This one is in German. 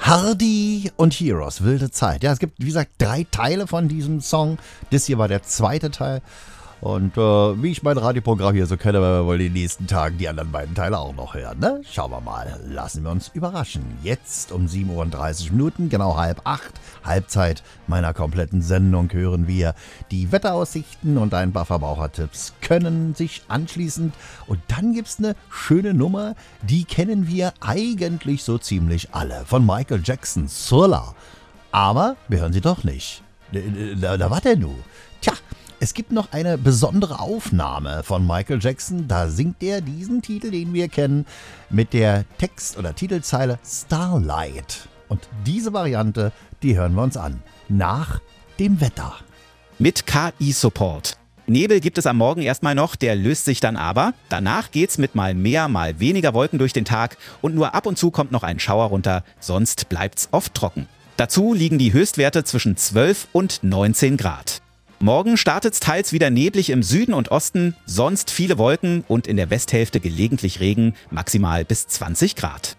Hardy und Heroes, wilde Zeit. Ja, es gibt, wie gesagt, 3 Teile von diesem Song. Das hier war der 2. Teil. Und wie ich mein Radioprogramm hier so kenne, werden wir wohl in den nächsten Tagen die anderen beiden Teile auch noch hören. Ne? Schauen wir mal. Lassen wir uns überraschen. Jetzt um 7:30 Uhr, genau 7:30, Halbzeit meiner kompletten Sendung, hören wir die Wetteraussichten und ein paar Verbrauchertipps können sich anschließend. Und dann gibt's eine schöne Nummer, die kennen wir eigentlich so ziemlich alle. Von Michael Jackson, Thriller. Aber wir hören sie doch nicht. Da war der nu. Tja. Es gibt noch eine besondere Aufnahme von Michael Jackson. Da singt er diesen Titel, den wir kennen, mit der Text- oder Titelzeile Starlight. Und diese Variante, die hören wir uns an. Nach dem Wetter. Mit KI-Support. Nebel gibt es am Morgen erstmal noch, der löst sich dann aber. Danach geht's mit mal mehr, mal weniger Wolken durch den Tag und nur ab und zu kommt noch ein Schauer runter, sonst bleibt's oft trocken. Dazu liegen die Höchstwerte zwischen 12 und 19 Grad. Morgen startet's teils wieder neblig im Süden und Osten, sonst viele Wolken und in der Westhälfte gelegentlich Regen, maximal bis 20 Grad.